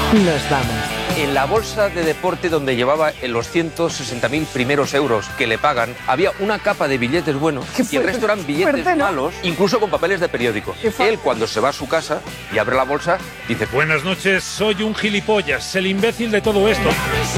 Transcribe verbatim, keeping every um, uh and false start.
nos vamos. En la bolsa de deporte donde llevaba en los ciento sesenta mil primeros euros que le pagan, había una capa de billetes buenos y el resto eran billetes fuerte, ¿no? malos, incluso con papeles de periódico. Él, cuando se va a su casa y abre la bolsa, dice: Buenas noches, soy un gilipollas, el imbécil de todo esto.